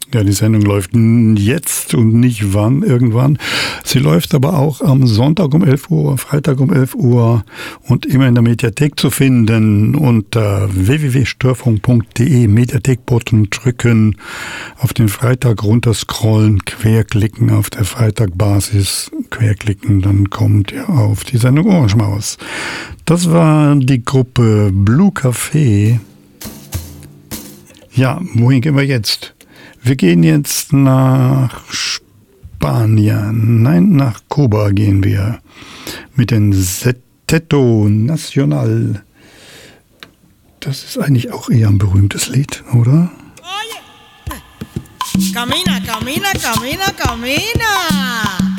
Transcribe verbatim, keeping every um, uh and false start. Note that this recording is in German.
Ja, die Sendung läuft jetzt und nicht wann, irgendwann. Sie läuft aber auch am Sonntag um elf Uhr, Freitag um elf Uhr und immer in der Mediathek zu finden unter w w w punkt störfunk punkt d e, Mediathek-Button drücken, auf den Freitag runterscrollen, querklicken, auf der Freitag-Basis querklicken, dann kommt ihr auf die Sendung Ohrenschmaus. Das war die Gruppe Blue Café. Ja, wohin gehen wir jetzt? Wir gehen jetzt nach Spanien. Nein, nach Kuba gehen wir. Mit den Seteto Nacional. Das ist eigentlich auch eher ein berühmtes Lied, oder? Oye, camina, camina, camina, camina.